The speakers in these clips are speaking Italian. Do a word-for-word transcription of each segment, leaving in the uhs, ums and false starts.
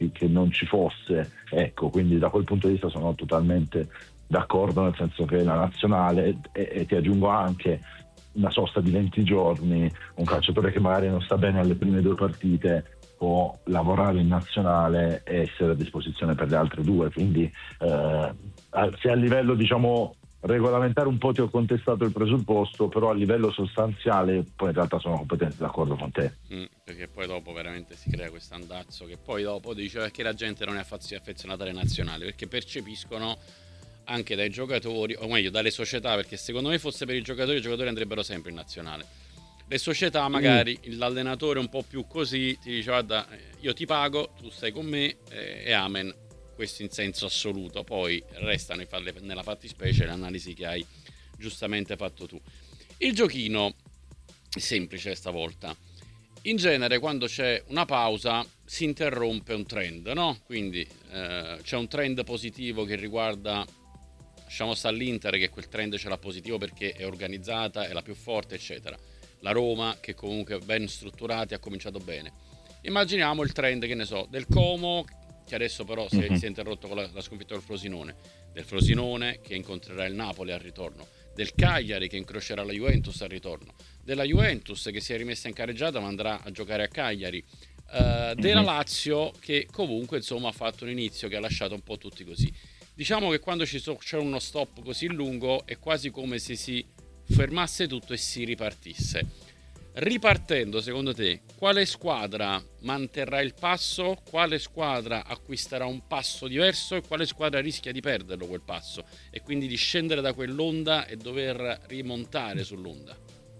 che, che non ci fosse, ecco, quindi da quel punto di vista sono totalmente d'accordo, nel senso che la nazionale, e, e ti aggiungo anche una sosta di venti giorni, un calciatore che magari non sta bene alle prime due partite può lavorare in nazionale e essere a disposizione per le altre due, quindi eh, se a livello diciamo regolamentare un po' ti ho contestato il presupposto, però a livello sostanziale poi in realtà sono completamente d'accordo con te. Mm, perché poi dopo veramente si crea questo andazzo che poi dopo dice perché la gente non è affezionata alle nazionali, perché percepiscono anche dai giocatori, o meglio dalle società, perché secondo me fosse per i giocatori, i giocatori andrebbero sempre in nazionale. Le società magari, mm. l'allenatore un po' più così ti dice guarda io ti pago, tu stai con me eh, e amen, questo in senso assoluto, poi restano nella fattispecie le analisi che hai giustamente fatto tu. Il giochino è semplice stavolta. In genere quando c'è una pausa si interrompe un trend, no? Quindi eh, c'è un trend positivo che riguarda, lasciamo stare l'Inter che quel trend ce l'ha positivo perché è organizzata, è la più forte eccetera. La Roma che comunque è ben strutturata e ha cominciato bene. Immaginiamo il trend, che ne so, del Como, che adesso però si è, mm-hmm. si è interrotto con la, la sconfitta del Frosinone, del Frosinone che incontrerà il Napoli al ritorno, del Cagliari che incrocerà la Juventus al ritorno, della Juventus che si è rimessa in carreggiata ma andrà a giocare a Cagliari, uh, della mm-hmm. Lazio che comunque insomma ha fatto un inizio che ha lasciato un po' tutti così. Diciamo che quando ci so, c'è uno stop così lungo è quasi come se si fermasse tutto e si ripartisse. Ripartendo, secondo te, quale squadra manterrà il passo, quale squadra acquisterà un passo diverso e quale squadra rischia di perderlo quel passo e quindi di scendere da quell'onda e dover rimontare sull'onda?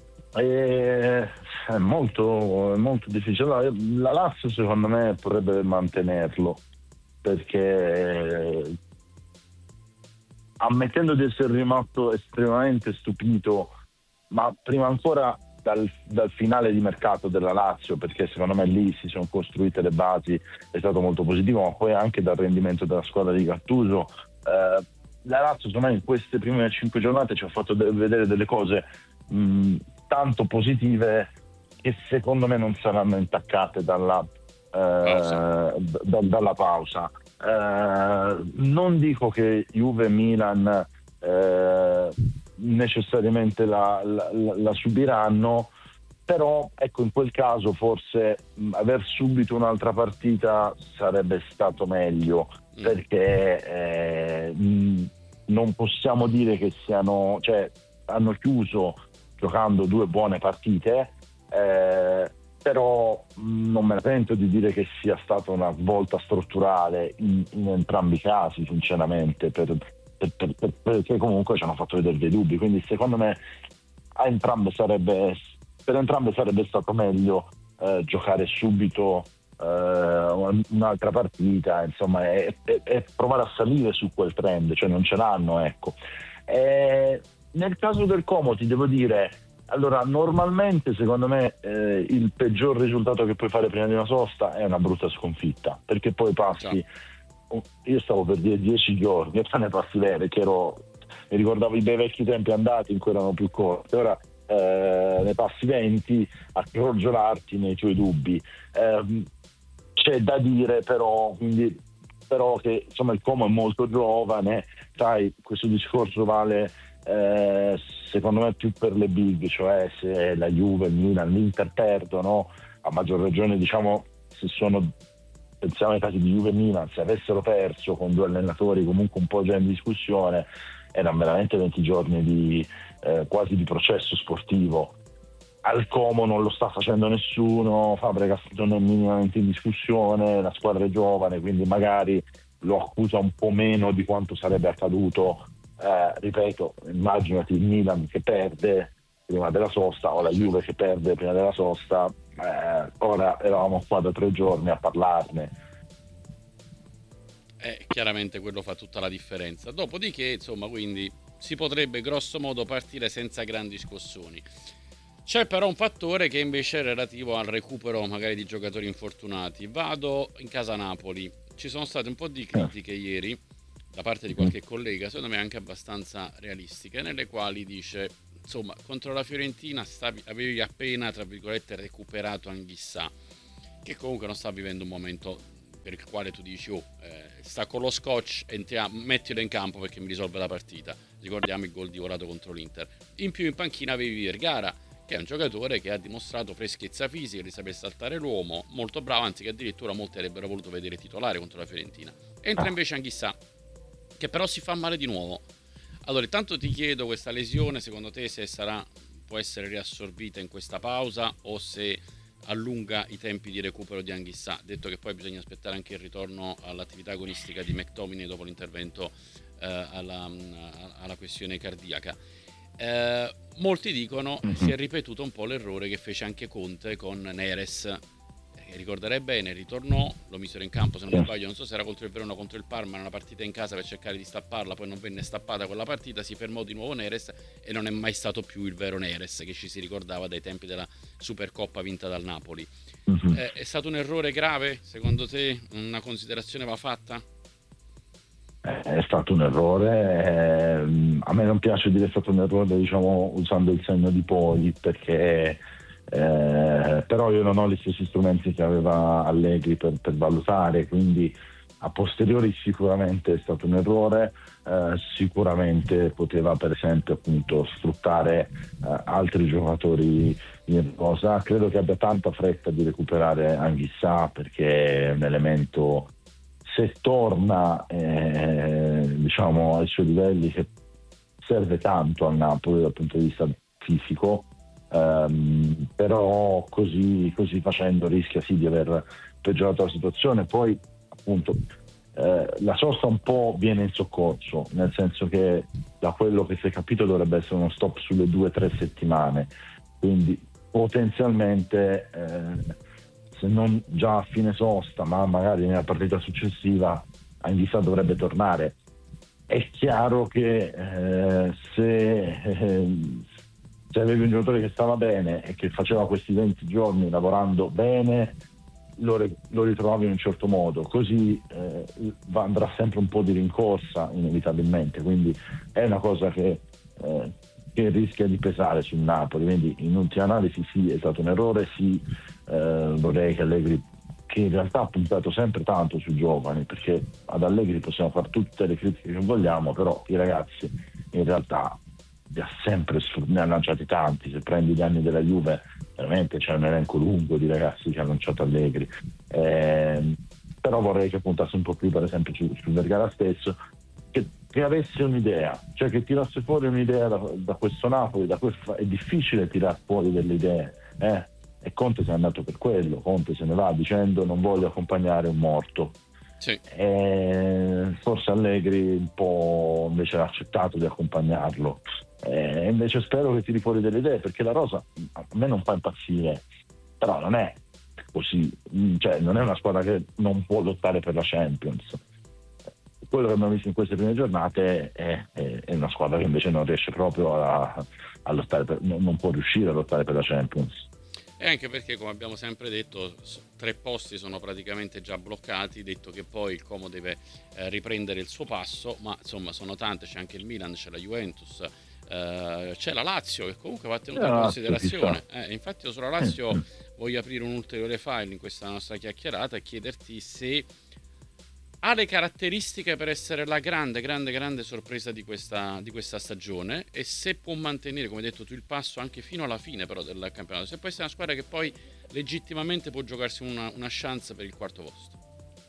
È molto, molto difficile. La Lazio secondo me potrebbe mantenerlo, perché ammettendo di essere rimasto estremamente stupito, ma prima ancora dal, dal finale di mercato della Lazio, perché secondo me lì si sono costruite le basi, è stato molto positivo, ma poi anche dal rendimento della squadra di Gattuso. Eh, la Lazio secondo me in queste prime cinque giornate ci ha fatto de- vedere delle cose mh, tanto positive che secondo me non saranno intaccate dalla pausa. Eh, d- dalla pausa. Eh, non dico che Juve e Milan eh, necessariamente la, la, la subiranno, però ecco in quel caso forse mh, aver subito un'altra partita sarebbe stato meglio, mm. perché eh, mh, non possiamo dire che siano, cioè hanno chiuso giocando due buone partite, eh, però non me la sento di dire che sia stata una svolta strutturale in, in entrambi i casi, sinceramente, per, per, per, per, perché comunque ci hanno fatto vedere dei dubbi, quindi secondo me a entrambe sarebbe, per entrambe sarebbe stato meglio eh, giocare subito eh, un'altra partita, insomma, e, e, e provare a salire su quel trend, cioè non ce l'hanno, ecco. E nel caso del Como ti devo dire, allora normalmente secondo me eh, il peggior risultato che puoi fare prima di una sosta è una brutta sconfitta, perché poi passi, io stavo per dire dieci giorni e poi ne passi lei, perché ero, mi ricordavo i bei vecchi tempi andati in cui erano più corti, ora eh, ne passi venti a crogiolarti nei tuoi dubbi. Eh, c'è da dire però, quindi, però che insomma il Como è molto giovane, sai, questo discorso vale Eh, secondo me più per le big, cioè se la Juve, il Milan, l'Inter perdono, a maggior ragione diciamo se sono, pensiamo ai casi di Juve e Milan, se avessero perso con due allenatori comunque un po' già in discussione, erano veramente venti giorni di eh, quasi di processo sportivo. Al Como non lo sta facendo nessuno, Fabregas non è minimamente in discussione, la squadra è giovane, quindi magari lo accusa un po' meno di quanto sarebbe accaduto. Eh, ripeto, immaginati il Milan che perde prima della sosta o la Juve che perde prima della sosta, eh, ora eravamo qua da tre giorni a parlarne. Eh, chiaramente quello fa tutta la differenza. Dopodiché, insomma, quindi si potrebbe grosso modo partire senza grandi scossoni. C'è però un fattore che invece è relativo al recupero magari di giocatori infortunati. Vado in casa Napoli. Ci sono state un po' di critiche eh. ieri da parte di qualche collega, secondo me anche abbastanza realistiche, nelle quali dice, insomma, contro la Fiorentina stavi, avevi appena, tra virgolette, recuperato Anghissà, che comunque non sta vivendo un momento per il quale tu dici oh, eh, sta con lo scotch, entriamo, mettilo in campo perché mi risolve la partita. Ricordiamo il gol di Volato contro l'Inter. In più in panchina avevi Vergara, che è un giocatore che ha dimostrato freschezza fisica, di saper saltare l'uomo, molto bravo, anzi che addirittura molti avrebbero voluto vedere titolare contro la Fiorentina. Entra invece Anghissà, che però si fa male di nuovo. Allora, intanto ti chiedo, questa lesione secondo te se sarà, può essere riassorbita in questa pausa o se allunga i tempi di recupero di Anghissà, detto che poi bisogna aspettare anche il ritorno all'attività agonistica di McTominay dopo l'intervento eh, alla, alla questione cardiaca. Eh, molti dicono mm-hmm. si è ripetuto un po' l'errore che fece anche Conte con Neres, che ricorderei bene, ritornò, lo misero in campo se non mi sbaglio, non so se era contro il Verona o contro il Parma, una partita in casa per cercare di stapparla, poi non venne stappata quella partita, si fermò di nuovo Neres e non è mai stato più il vero Neres che ci si ricordava dai tempi della Supercoppa vinta dal Napoli. Mm-hmm. Eh, è stato un errore grave? Secondo te una considerazione va fatta? È stato un errore, eh, a me non piace dire è stato un errore, diciamo, usando il segno di poi, perché eh, però io non ho gli stessi strumenti che aveva Allegri per, per valutare, quindi a posteriori sicuramente è stato un errore, eh, sicuramente poteva per esempio appunto sfruttare eh, altri giocatori in rosa. Credo che abbia tanta fretta di recuperare Anghissà, perché è un elemento, se torna eh, diciamo ai suoi livelli, che serve tanto al Napoli dal punto di vista fisico, ehm, però così, così facendo rischia sì di aver peggiorato la situazione. Poi appunto eh, la sosta un po' viene in soccorso, nel senso che da quello che si è capito dovrebbe essere uno stop sulle due o tre settimane, quindi potenzialmente eh, se non già a fine sosta, ma magari nella partita successiva, Anghissà dovrebbe tornare. È chiaro che eh, se, eh, se avevi un giocatore che stava bene e che faceva questi venti giorni lavorando bene, lo, lo ritrovavi in un certo modo, così eh, andrà sempre un po' di rincorsa inevitabilmente, quindi è una cosa che, eh, che rischia di pesare sul Napoli. Quindi in ultima analisi sì, è stato un errore, sì. Eh, vorrei che Allegri, che in realtà ha puntato sempre tanto sui giovani, perché ad Allegri possiamo fare tutte le critiche che vogliamo, però i ragazzi in realtà li ha sempre ne ha lanciati tanti. Se prendi gli anni della Juve veramente c'è un elenco lungo di ragazzi che ha lanciato Allegri, eh, però vorrei che puntasse un po' più per esempio su, su Vergara stesso, che, che avesse un'idea, cioè che tirasse fuori un'idea da, da questo Napoli. Da questo, è difficile tirar fuori delle idee, eh? E Conte se n'è andato per quello. Conte se ne va dicendo non voglio accompagnare un morto, sì. E forse Allegri un po' invece ha accettato di accompagnarlo, e invece spero che tiri fuori delle idee, perché la rosa a me non fa impazzire, però non è così, cioè non è una squadra che non può lottare per la Champions. Quello che abbiamo visto in queste prime giornate è, è, è una squadra che invece non riesce proprio a, a lottare per, non può riuscire a lottare per la Champions. E anche perché, come abbiamo sempre detto, tre posti sono praticamente già bloccati, detto che poi il Como deve eh, riprendere il suo passo, ma insomma sono tante, c'è anche il Milan, c'è la Juventus, eh, c'è la Lazio che comunque va tenuta in considerazione. Eh, infatti io sulla Lazio voglio aprire un ulteriore file in questa nostra chiacchierata e chiederti se ha le caratteristiche per essere la grande, grande, grande sorpresa di questa, di questa stagione, e se può mantenere, come hai detto tu, il passo anche fino alla fine però del campionato, se può essere una squadra che poi legittimamente può giocarsi una, una chance per il quarto posto.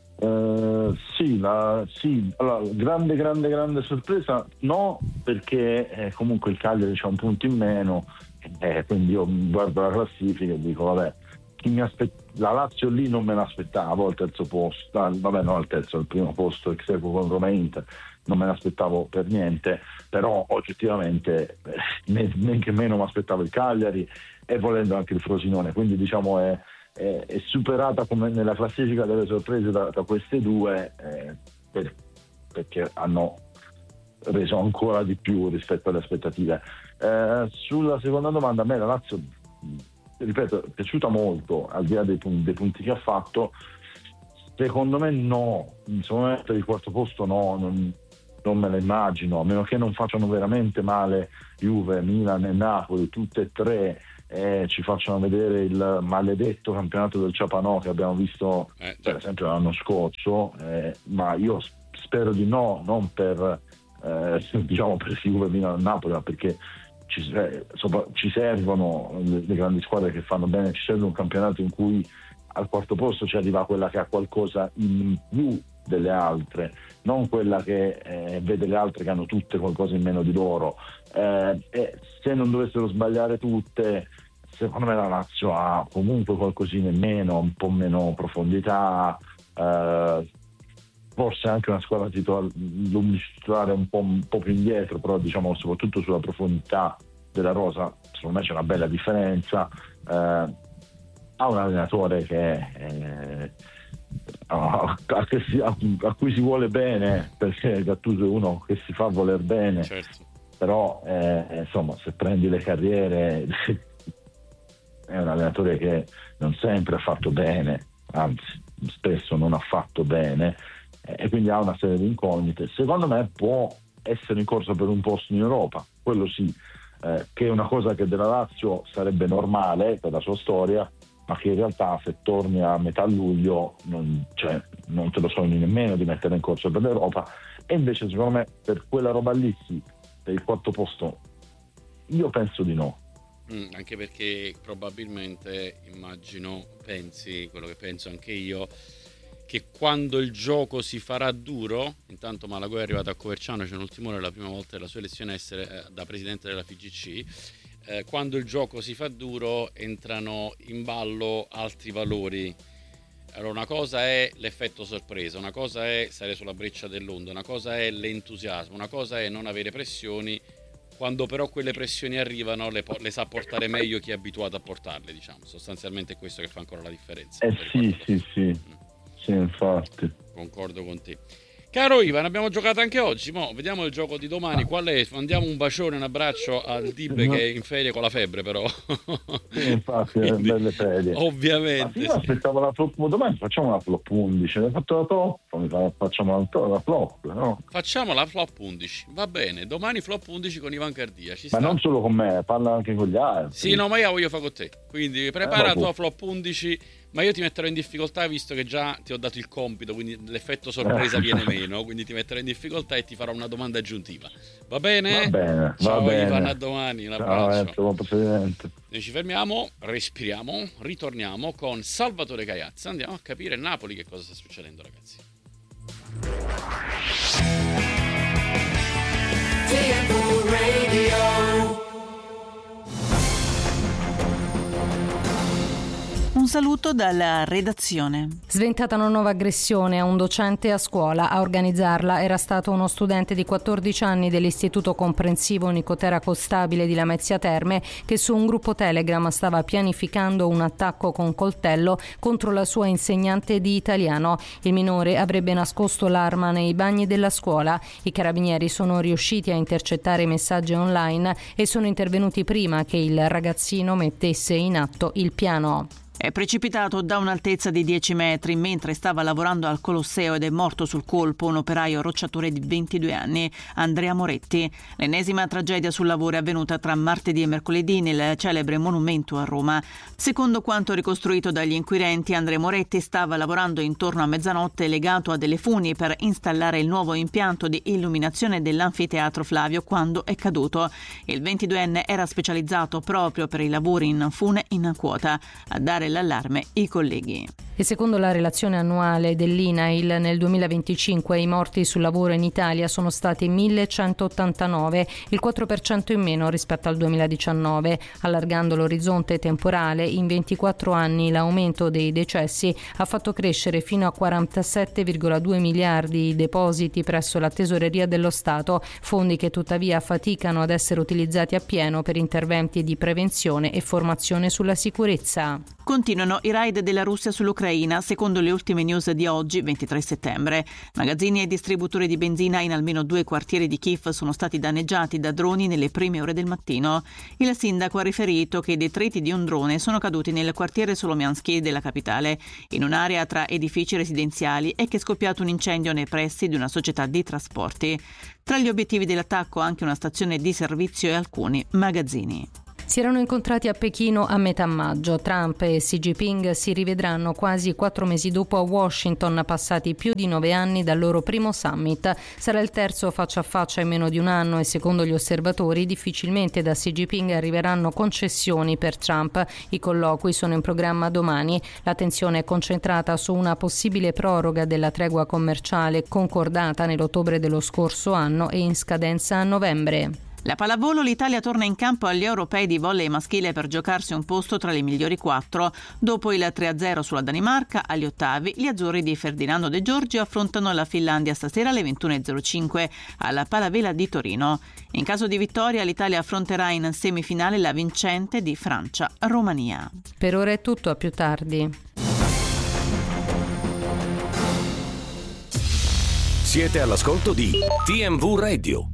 Uh, sì, la, sì, allora, grande, grande, grande sorpresa no, perché eh, comunque il Cagliari c'ha un punto in meno, eh, quindi io guardo la classifica e dico vabbè, chi mi aspetta, la Lazio lì non me l'aspettavo al terzo posto, ah, vabbè no al terzo, al primo posto ex equo con Roma e Inter, non me l'aspettavo per niente, però oggettivamente eh, men che meno mi aspettavo il Cagliari e volendo anche il Frosinone, quindi diciamo è, è, è superata come nella classifica delle sorprese da, da queste due, eh, per, perché hanno reso ancora di più rispetto alle aspettative. Eh, sulla seconda domanda, a me la Lazio, ripeto, è piaciuta molto, al di là dei punti, dei punti che ha fatto. Secondo me no, secondo me per il quarto posto no, non, non me la immagino, a meno che non facciano veramente male Juve, Milan e Napoli, tutte e tre, e ci facciano vedere il maledetto campionato del Ciapanò che abbiamo visto eh, per esempio l'anno scorso, eh, ma io spero di no, non per eh, diciamo per Juve, Milan, Napoli, ma perché ci, sopra, ci servono le, le grandi squadre che fanno bene, ci serve un campionato in cui al quarto posto ci arriva quella che ha qualcosa in più delle altre, non quella che eh, vede le altre che hanno tutte qualcosa in meno di loro, eh, e se non dovessero sbagliare tutte, secondo me la Lazio ha comunque qualcosina in meno, un po' meno profondità, eh, forse anche una squadra titolare un po', un po' più indietro, però diciamo soprattutto sulla profondità della rosa secondo me c'è una bella differenza, eh, ha un allenatore che eh, a, a, a, a cui si vuole bene, perché Gattuso è uno che si fa voler bene, certo. Però eh, insomma se prendi le carriere è un allenatore che non sempre ha fatto bene, anzi spesso non ha fatto bene, eh, e quindi ha una serie di incognite. Secondo me può essere in corsa per un posto in Europa, quello sì, eh, che è una cosa che della Lazio sarebbe normale per la sua storia, ma che in realtà se torni a metà luglio non, cioè, non te lo sogni nemmeno di mettere in corsa per l'Europa. E invece secondo me per quella roba lì sì, per il quarto posto io penso di no. Mm, anche perché probabilmente immagino, pensi, quello che penso anche io, che quando il gioco si farà duro, intanto Malagoi è arrivato a Coverciano, c'è l'ultimo ora, la prima volta della sua elezione a essere eh, da presidente della F I G C, eh, quando il gioco si fa duro entrano in ballo altri valori. Allora una cosa è l'effetto sorpresa, una cosa è stare sulla breccia dell'onda, una cosa è l'entusiasmo, una cosa è non avere pressioni. Quando però quelle pressioni arrivano le, po- le sa portare meglio chi è abituato a portarle, diciamo. Sostanzialmente è questo che fa ancora la differenza. Eh sì, sì, sì, mm. sì, infatti. Concordo con te. Caro Ivan, abbiamo giocato anche oggi, mo vediamo il gioco di domani, qual è? Mandiamo un bacione, un abbraccio al Dib no. che è in ferie con la febbre però. Sì, infatti, quindi, belle ferie. Ovviamente. Ma io aspettavo la flop, domani facciamo la flop undici, hai fatto la top, facciamo la, la flop, no? Facciamo la flop undici, va bene, domani flop undici con Ivan Cardia, ci ma sta. non solo con me, parla anche con gli altri. Sì, no, ma io voglio fare con te, quindi prepara eh, la tua flop undici. Ma io ti metterò in difficoltà visto che già ti ho dato il compito, quindi l'effetto sorpresa viene meno, quindi ti metterò in difficoltà e ti farò una domanda aggiuntiva. Va bene? Va bene. Ciao va Ivan, bene. a domani, un Ciao, abbraccio. buon Presidente. Noi ci fermiamo, respiriamo, ritorniamo con Salvatore Caiazza, andiamo a capire Napoli che cosa sta succedendo, ragazzi. Radio. Un saluto dalla redazione. Sventata una nuova aggressione a un docente a scuola. A organizzarla era stato uno studente di quattordici anni dell'Istituto Comprensivo Nicotera Costabile di Lamezia Terme che su un gruppo Telegram stava pianificando un attacco con coltello contro la sua insegnante di italiano. Il minore avrebbe nascosto l'arma nei bagni della scuola. I carabinieri sono riusciti a intercettare i messaggi online e sono intervenuti prima che il ragazzino mettesse in atto il piano. È precipitato da un'altezza di dieci metri mentre stava lavorando al Colosseo ed è morto sul colpo un operaio rocciatore di ventidue anni, Andrea Moretti. L'ennesima tragedia sul lavoro è avvenuta tra martedì e mercoledì nel celebre monumento a Roma. Secondo quanto ricostruito dagli inquirenti, Andrea Moretti stava lavorando intorno a mezzanotte legato a delle funi per installare il nuovo impianto di illuminazione dell'anfiteatro Flavio quando è caduto. Il ventiduenne era specializzato proprio per i lavori in fune in quota. A dare l'allarme i colleghi. E secondo la relazione annuale dell'I N A I L nel duemilaventicinque i morti sul lavoro in Italia sono stati millecentottantanove, il quattro per cento in meno rispetto al duemiladiciannove. Allargando l'orizzonte temporale, in ventiquattro anni l'aumento dei decessi ha fatto crescere fino a quarantasette virgola due miliardi i depositi presso la Tesoreria dello Stato, fondi che tuttavia faticano ad essere utilizzati appieno per interventi di prevenzione e formazione sulla sicurezza. Continuano i raid della Russia sull'Ucraina, secondo le ultime news di oggi, ventitré settembre. Magazzini e distributori di benzina in almeno due quartieri di Kiev sono stati danneggiati da droni nelle prime ore del mattino. Il sindaco ha riferito che i detriti di un drone sono caduti nel quartiere Solomiansky della capitale, in un'area tra edifici residenziali, e che è scoppiato un incendio nei pressi di una società di trasporti. Tra gli obiettivi dell'attacco anche una stazione di servizio e alcuni magazzini. Si erano incontrati a Pechino a metà maggio. Trump e Xi Jinping si rivedranno quasi quattro mesi dopo a Washington, passati più di nove anni dal loro primo summit. Sarà il terzo faccia a faccia in meno di un anno e secondo gli osservatori difficilmente da Xi Jinping arriveranno concessioni per Trump. I colloqui sono in programma domani. La tensione è concentrata su una possibile proroga della tregua commerciale concordata nell'ottobre dello scorso anno e in scadenza a novembre. La pallavolo, l'Italia torna in campo agli europei di volley maschile per giocarsi un posto tra le migliori quattro. Dopo il tre a zero sulla Danimarca, agli ottavi, gli azzurri di Ferdinando De Giorgio affrontano la Finlandia stasera alle ventuno e zero cinque alla Palavela di Torino. In caso di vittoria, l'Italia affronterà in semifinale la vincente di Francia-Romania. Per ora è tutto, a più tardi. Siete all'ascolto di T M V Radio.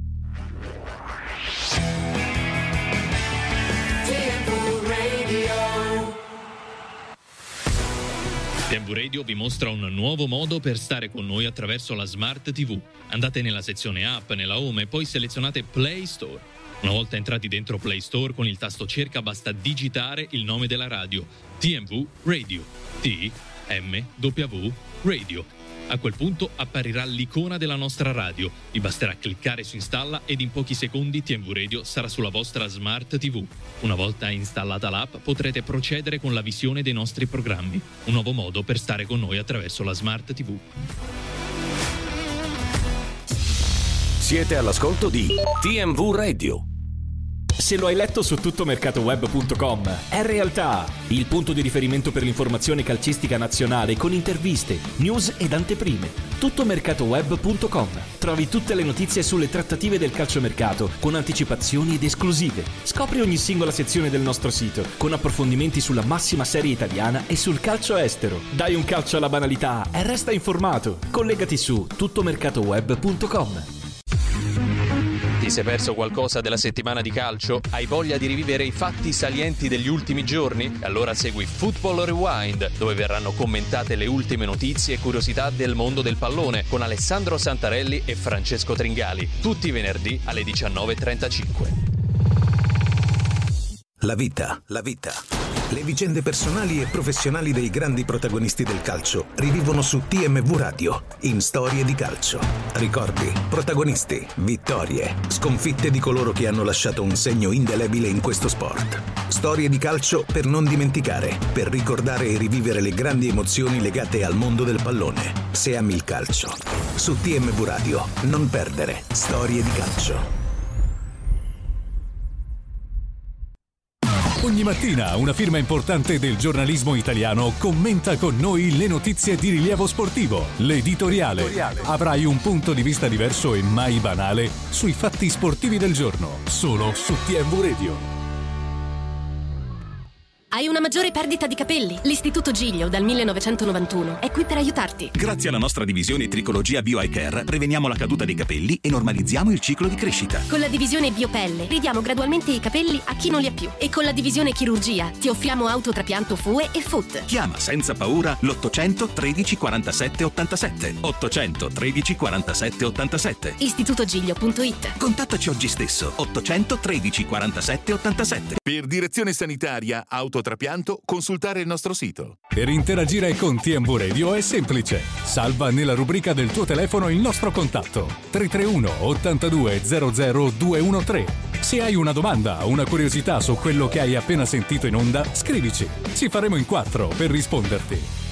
T M V Radio vi mostra un nuovo modo per stare con noi attraverso la Smart tivù. Andate nella sezione app, nella home e poi selezionate Play Store. Una volta entrati dentro Play Store, con il tasto cerca basta digitare il nome della radio: T M V Radio. T M W Radio. A quel punto apparirà l'icona della nostra radio. Vi basterà cliccare su installa ed in pochi secondi T M V Radio sarà sulla vostra Smart tivù. Una volta installata l'app potrete procedere con la visione dei nostri programmi. Un nuovo modo per stare con noi attraverso la Smart tivù. Siete all'ascolto di T M V Radio. Se lo hai letto su tuttomercatoweb punto com, è realtà, il punto di riferimento per l'informazione calcistica nazionale con interviste, news ed anteprime. tuttomercatoweb punto com. Trovi tutte le notizie sulle trattative del calciomercato con anticipazioni ed esclusive. Scopri ogni singola sezione del nostro sito con approfondimenti sulla massima serie italiana e sul calcio estero. Dai un calcio alla banalità e resta informato. Collegati su tuttomercatoweb punto com. Ti sei perso qualcosa della settimana di calcio? Hai voglia di rivivere i fatti salienti degli ultimi giorni? Allora segui Football Rewind, dove verranno commentate le ultime notizie e curiosità del mondo del pallone con Alessandro Santarelli e Francesco Tringali, tutti i venerdì alle diciannove e trentacinque. La vita, la vita. Le vicende personali e professionali dei grandi protagonisti del calcio rivivono su T M V Radio, in Storie di calcio. Ricordi, protagonisti, vittorie, sconfitte di coloro che hanno lasciato un segno indelebile in questo sport. Storie di calcio per non dimenticare, per ricordare e rivivere le grandi emozioni legate al mondo del pallone. Se ami il calcio. Su T M V Radio, non perdere Storie di calcio. Ogni mattina una firma importante del giornalismo italiano commenta con noi le notizie di rilievo sportivo. L'editoriale. Avrai un punto di vista diverso e mai banale sui fatti sportivi del giorno, solo su T M V Radio. Hai una maggiore perdita di capelli? L'Istituto Giglio dal millenovecentonovantuno è qui per aiutarti. Grazie alla nostra divisione Tricologia Bio Eye Care preveniamo la caduta dei capelli e normalizziamo il ciclo di crescita. Con la divisione Biopelle ridiamo gradualmente i capelli a chi non li ha più. E con la divisione Chirurgia ti offriamo autotrapianto F U E e F U T. Chiama senza paura l'ottocento tredici quarantasette ottantasette. ottocento tredici quarantasette ottantasette. istitutogiglio punto it. Contattaci oggi stesso. ottocento tredici quarantasette ottantasette. Per direzione sanitaria autotrapianto, consultare il nostro sito. Per interagire con T M V Radio è semplice. Salva nella rubrica del tuo telefono il nostro contatto tre tre uno ottantadue zero zero duecentotredici. Se hai una domanda o una curiosità su quello che hai appena sentito in onda, scrivici. Ci faremo in quattro per risponderti.